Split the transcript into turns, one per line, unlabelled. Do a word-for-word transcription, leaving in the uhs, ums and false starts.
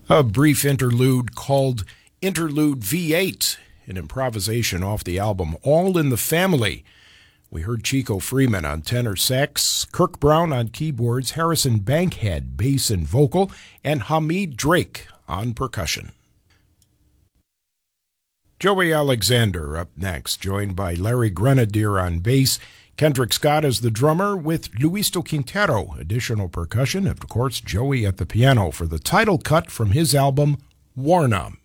A brief interlude called Interlude V eight, an improvisation off the album All in the Family. We heard Chico Freeman on tenor sax, Kirk Brown on keyboards, Harrison Bankhead bass and vocal, and Hamid Drake on percussion. Joey Alexander up next, joined by Larry Grenadier on bass, Kendrick Scott as the drummer, with Luisto Quintero, additional percussion, and of course Joey at the piano for the title cut from his album, Warnum.